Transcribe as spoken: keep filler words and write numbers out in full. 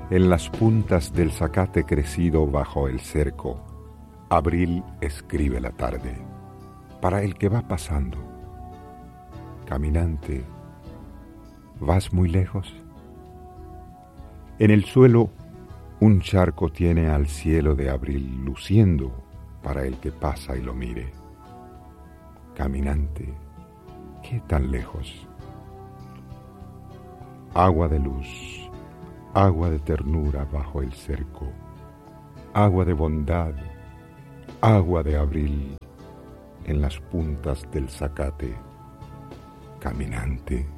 En las puntas del zacate crecido bajo el cerco, abril escribe la tarde, para el que va pasando. Caminante, ¿vas muy lejos? En el suelo, un charco tiene al cielo de abril luciendo para el que pasa y lo mire. Caminante, ¿qué tan lejos? Agua de luz, agua de ternura bajo el cerco, agua de bondad, agua de abril en las puntas del zacate. Caminante,